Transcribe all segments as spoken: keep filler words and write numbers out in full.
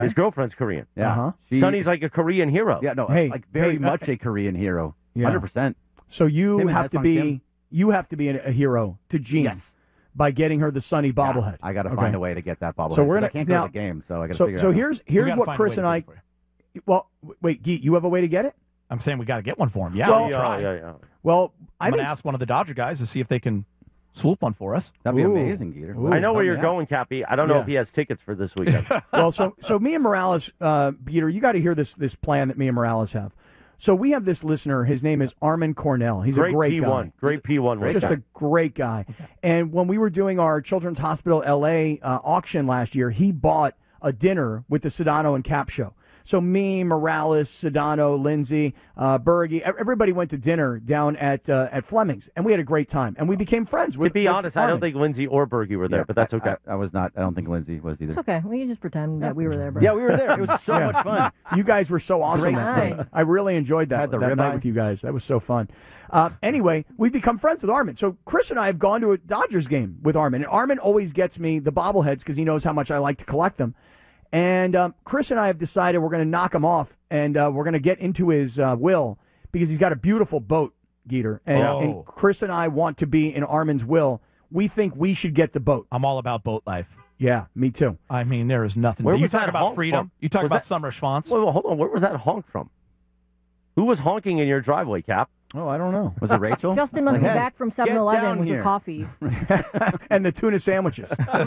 His girlfriend's Korean. Yeah. Uh-huh. She- Sonny's like a Korean hero. Yeah, no, Hey, like very hey, much uh, a Korean hero. Yeah. one hundred percent. So you Him and have to Haesung be Kim. you have to be a, a hero to Jean Yes. by getting her the Sunny bobblehead. I got to Okay. find a way to get that bobblehead. So we're 'cause gonna I can't now, go to the game, so I got to So figure it so out. here's We here's gotta what find a Chris way to and do I. it for you. Well, w- wait, Geet, you have a way to get it? I'm saying we got to get one for him. Yeah, Well- we'll try. yeah, yeah. Well, I I'm going think to ask one of the Dodger guys to see if they can swoop one for us. That'd be Ooh. amazing, Geeter. Ooh. I know where Help you're me out. going, Cappy. I don't know Yeah. if he has tickets for this weekend. well, so so me and Morales, uh, Peter, you got to hear this this plan that me and Morales have. So we have this listener. His name is Armin Cornell. He's great a great P one. guy. Great P one race Just guy. a great guy. And when we were doing our Children's Hospital L A uh, auction last year, he bought a dinner with the Sedano and Cap show. So me, Morales, Sedano, Lindsay, uh, Berge, everybody went to dinner down at uh, at Fleming's, and we had a great time. And we became friends. With, To be with honest, I Armin. don't think Lindsay or Bergie were there, Yeah, but that's I- okay. I, I was not. I don't think Lindsay was either. It's okay. We can just pretend that we were there, bro. Yeah, we were there. It was so Yeah. much fun. You guys were so awesome Great that night. night. I really enjoyed that, Had the that night ribeye. with you guys. That was so fun. Uh, anyway, we've become friends with Armin. So Chris and I have gone to a Dodgers game with Armin. And Armin always gets me the bobbleheads because he knows how much I like to collect them. And um, Chris and I have decided we're going to knock him off, and uh, we're going to get into his uh, will because he's got a beautiful boat, Geeter. And, Oh. and Chris and I want to be in Armin's will. We think we should get the boat. I'm all about boat life. Yeah, me too. I mean, there is nothing. Where you was talk that about honk freedom. from? You talk Was about that- summer schwantz. Wait, wait, hold on. Where was that honk from? Who was honking in your driveway, Cap? Oh, I don't know. Was it Rachel? Justin must Like, be hey, back from get seven eleven down with here. your coffee. And the tuna sandwiches.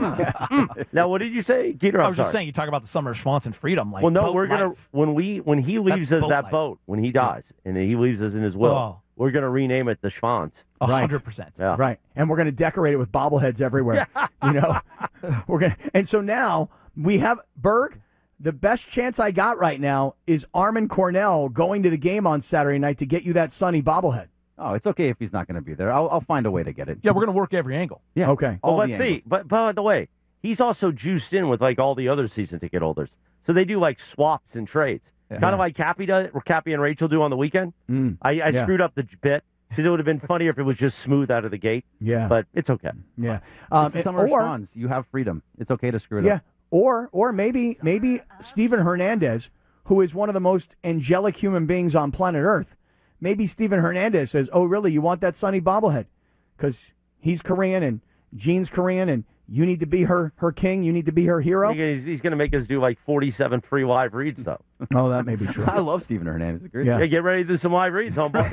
Now, what did you say, Geeter? I I'm was sorry. just saying, you talk about the summer schwantz and freedom. Like, Well, no, boat we're gonna life. when we when he leaves us boat that life. boat when he dies and he leaves us in his will, Oh. we're gonna rename it the Schwanz. A Right. hundred percent. Yeah. Right. And we're going to decorate it with bobbleheads everywhere. You know, we're going to, and so now we have Berg. The best chance I got right now is Armin Cornell going to the game on Saturday night to get you that Sunny bobblehead. Oh, it's okay if he's not going to be there. I'll, I'll find a way to get it. Yeah, we're gonna work every angle. Yeah. Okay. All Well, the let's see. angles. But, but by the way, he's also juiced in with like all the other season ticket holders. So they do like swaps and trades, Yeah. kind of like Cappy does, or Cappy and Rachel do on the weekend. Mm, I, I Yeah. screwed up the j- bit because it would have been funnier if it was just smooth out of the gate. yeah. But it's okay. yeah. It's Um, the summer or, Schwans. You have freedom. It's okay to screw it yeah. up. Or, or maybe, maybe Steven Hernandez, who is one of the most angelic human beings on planet Earth. Maybe Steven Hernandez says, "Oh, really? You want that Sunny bobblehead? Because he's Korean and Jean's Korean, and you need to be her her king. You need to be her hero." He's, he's going to make us do like forty-seven free live reads, though. Oh, that may be true. I love Steven Hernandez. He's a great Yeah. Yeah, get ready to do some live reads, homeboy.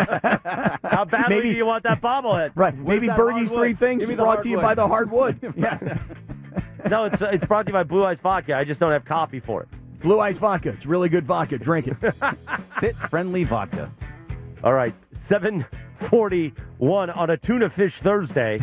How badly Maybe- do you want that bobblehead? Right. Where's Maybe that Bergie's hardwood? three things Give me the brought to you hardwood. by the hardwood. Yeah. No, it's it's brought to you by Blue Eyes Vodka. I just don't have copy for it. Blue Ice Vodka. It's really good vodka. Drink it. Fit friendly vodka. All right, seven forty-one on a tuna fish Thursday.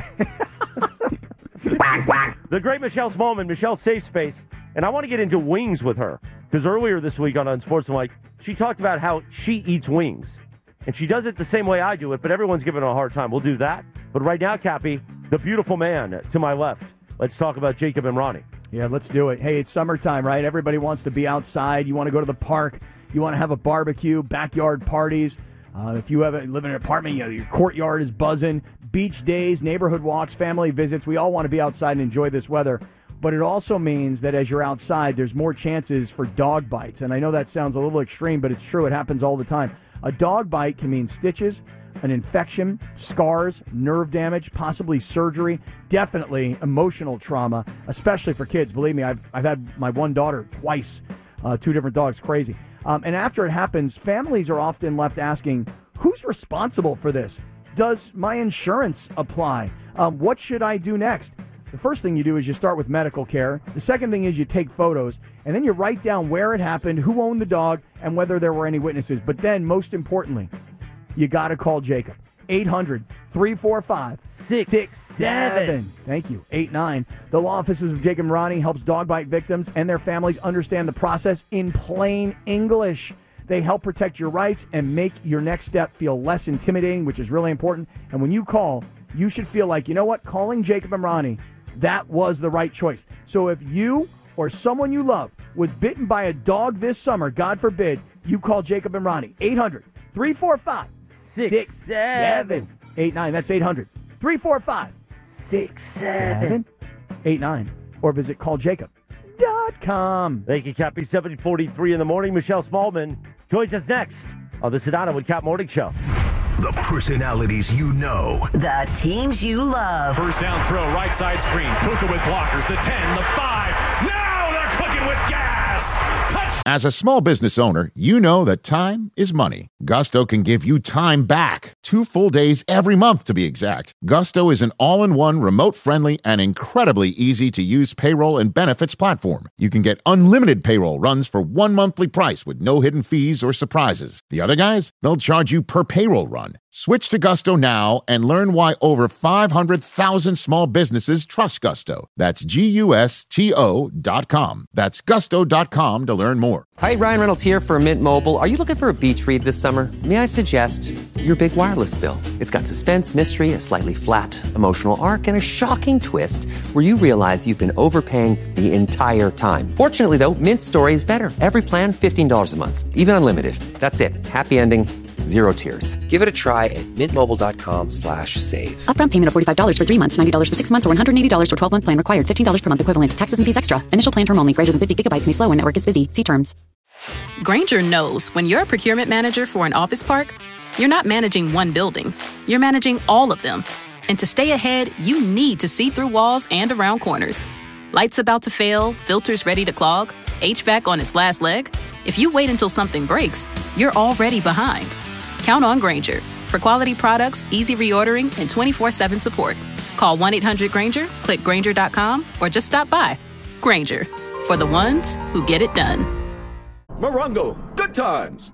The great Michelle Smallman, Michelle Safe Space, and I want to get into wings with her because earlier this week on Unsportsmanlike, she talked about how she eats wings, and she does it the same way I do it, but everyone's giving her a hard time. We'll do that, but right now, Cappy, the beautiful man to my left. Let's talk about Jacob and Ronnie. Yeah, let's do it. Hey, it's summertime, right? Everybody wants to be outside. You want to go to the park. You want to have a barbecue, backyard parties. Uh, if you have a, live in an apartment, you know, your courtyard is buzzing. Beach days, neighborhood walks, family visits. We all want to be outside and enjoy this weather. But it also means that as you're outside, there's more chances for dog bites. And I know that sounds a little extreme, but it's true. It happens all the time. A dog bite can mean stitches, an infection, scars, nerve damage, possibly surgery, definitely emotional trauma, especially for kids. Believe me, I've, I've had my one daughter twice, uh, two different dogs, crazy. Um, and after it happens, families are often left asking, who's responsible for this? Does my insurance apply? Um, what should I do next? The first thing you do is you start with medical care. The second thing is you take photos, and then you write down where it happened, who owned the dog, and whether there were any witnesses. But then, most importantly, you got to call Jacob. eight hundred, three four five, six seven. Thank you. eight nine. The law offices of Jacob and Ronnie helps dog bite victims and their families understand the process in plain English. They help protect your rights and make your next step feel less intimidating, which is really important. And when you call, you should feel like, you know what, calling Jacob and Ronnie, that was the right choice. So if you or someone you love was bitten by a dog this summer, God forbid, you call Jacob and Ronnie. eight hundred, three four five, six seven eight nine. That's eight hundred, three four five, six seven eight nine. Or visit call jacob dot dot com. Thank you, Cappy. seven forty-three in the morning. Michelle Smallman joins us next on the Sedano and Cap Morning Show. The personalities you know. The teams you love. First down throw, right side screen. Puka with blockers. The ten, the five. Now they're cooking with gas. Touch. As a small business owner, you know that time is money. Gusto can give you time back. Two full days every month, to be exact. Gusto is an all-in-one, remote-friendly, and incredibly easy-to-use payroll and benefits platform. You can get unlimited payroll runs for one monthly price with no hidden fees or surprises. The other guys, they'll charge you per payroll run. Switch to Gusto now and learn why over five hundred thousand small businesses trust Gusto. That's G U S T O dot com. That's gusto dot com to learn more. Hi, Ryan Reynolds here for Mint Mobile. Are you looking for a beach read this summer? May I suggest your big wireless bill? It's got suspense, mystery, a slightly flat, emotional arc, and a shocking twist where you realize you've been overpaying the entire time. Fortunately, though, Mint Story is better. Every plan, fifteen dollars a month. Even unlimited. That's it. Happy ending. Zero tears. Give it a try at mintmobile.com slash save. Upfront payment of forty-five dollars for three months, ninety dollars for six months, or one hundred eighty dollars for twelve-month plan required. fifteen dollars per month equivalent. Taxes and fees extra. Initial plan term only. Greater than fifty gigabytes may slow when network is busy. See terms. Grainger knows when you're a procurement manager for an office park, you're not managing one building. You're managing all of them. And to stay ahead, you need to see through walls and around corners. Lights about to fail, filters ready to clog, H V A C on its last leg. If you wait until something breaks, you're already behind. Count on Grainger for quality products, easy reordering, and twenty-four seven support. Call one eight hundred Grainger, click Grainger dot com, or just stop by. Grainger, for the ones who get it done. Morongo, good times.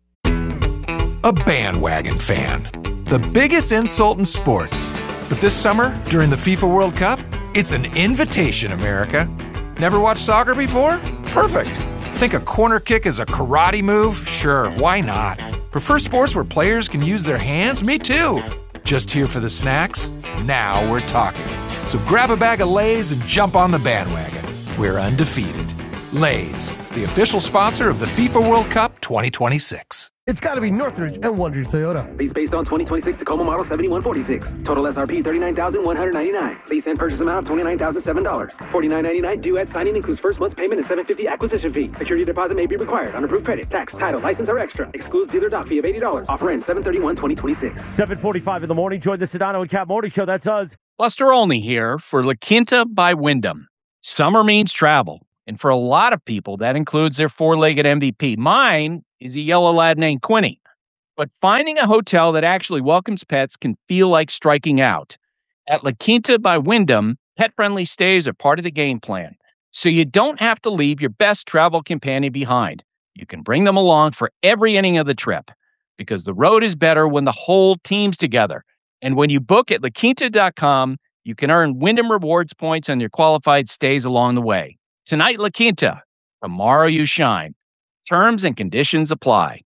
A bandwagon fan. The biggest insult in sports. But this summer, during the FIFA World Cup, it's an invitation, America. Never watched soccer before? Perfect. Think a corner kick is a karate move? Sure, why not? Prefer sports where players can use their hands? Me too. Just here for the snacks? Now we're talking. So grab a bag of Lay's and jump on the bandwagon. We're undefeated. Lay's, the official sponsor of the FIFA World Cup twenty twenty-six. It's got to be Northridge and Wonders Toyota. Lease based on twenty twenty-six Tacoma model seventy-one forty-six. Total S R P thirty-nine thousand one hundred ninety-nine dollars. Lease and purchase amount of twenty-nine thousand seven dollars. forty-nine ninety-nine due at signing includes first month's payment and seven hundred fifty dollars acquisition fee. Security deposit may be required. Unapproved credit, tax, title, license are extra. Excludes dealer dock fee of eighty dollars. Offer ends seven thirty-one twenty twenty-six. seven forty-five in the morning. Join the Sedano and Cap Morning Show. That's us. Buster Olney here for La Quinta by Wyndham. Summer means travel. And for a lot of people, that includes their four-legged M V P. Mine is a yellow lad named Quinny. But finding a hotel that actually welcomes pets can feel like striking out. At La Quinta by Wyndham, pet-friendly stays are part of the game plan. So you don't have to leave your best travel companion behind. You can bring them along for every inning of the trip. Because the road is better when the whole team's together. And when you book at la quinta dot com, you can earn Wyndham Rewards points on your qualified stays along the way. Tonight, La Quinta. Tomorrow, you shine. Terms and conditions apply.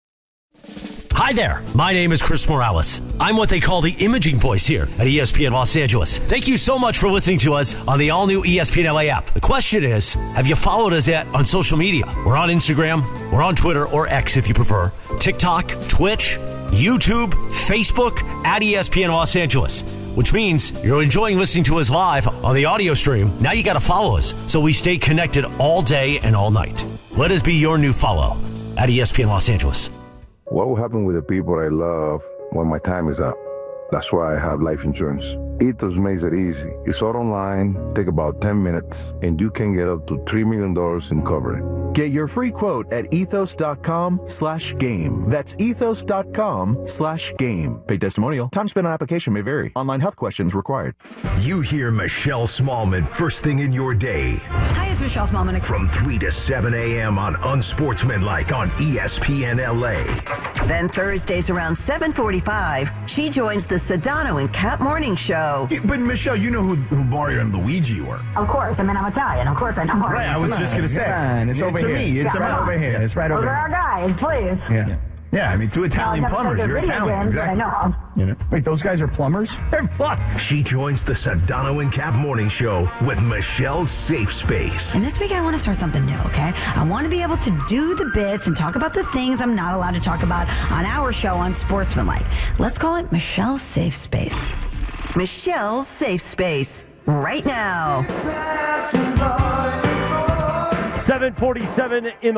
Hi there. My name is Chris Morales. I'm what they call the imaging voice here at E S P N Los Angeles. Thank you so much for listening to us on the all-new E S P N L A app. The question is, have you followed us yet on social media? We're on Instagram, we're on Twitter, or X if you prefer, TikTok, Twitch, YouTube, Facebook, at E S P N Los Angeles. Which means you're enjoying listening to us live on the audio stream. Now you got to follow us so we stay connected all day and all night. Let us be your new follow at E S P N Los Angeles. What will happen with the people I love when my time is up? That's why I have life insurance. Ethos makes it easy. It's all online, take about ten minutes, and you can get up to three million dollars in coverage. Get your free quote at ethos.com slash game. That's ethos.com slash game. Paid testimonial. Time spent on application may vary. Online health questions required. You hear Michelle Smallman first thing in your day. Hi, it's Michelle Smallman. From three to seven a.m. on Unsportsmanlike on E S P N L A. Then Thursdays around seven forty-five, she joins the Sedano and Cap Morning Show. But Michelle, you know who, who Mario and Luigi were. Of course. I mean, I'm Italian. Of course I know Mario. Right, I was just going to say. Yeah, and it's, it's over here. Me. It's yeah, right over here. It's right over here. Those are our guys, please. Yeah. Yeah, I mean, two Italian no, plumbers. You're Italian. Games, exactly. I know. You know. Wait, those guys are plumbers? They're what? She joins the Sedano and Cap Morning Show with Michelle's Safe Space. And this week I want to start something new, okay? I want to be able to do the bits and talk about the things I'm not allowed to talk about on our show on Sportsmanlike. Let's call it Michelle's Safe Space. Michelle's Safe Space. Right now. seven forty-seven in